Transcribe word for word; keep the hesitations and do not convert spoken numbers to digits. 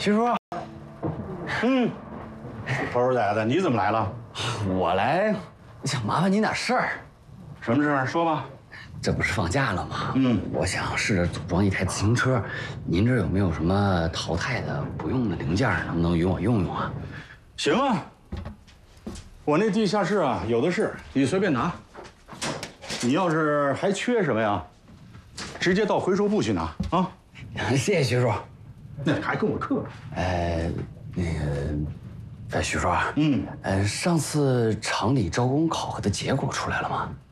徐叔， 嗯，头儿崽子，你怎么来了？ 我来想麻烦您点事儿。 什么事儿？说吧。 这不是放假了吗？ 嗯， 我想试着组装一台自行车，您这有没有什么淘汰的不用的零件，能不能与我用用啊？ 行啊，我那地下室啊有的是，你随便拿。你要是还缺什么呀，直接到回收部去拿啊。 谢谢徐叔。 那还跟我客？ 呃，那个，呃，徐叔啊， 嗯， 呃，上次厂里招工考核的结果出来了吗？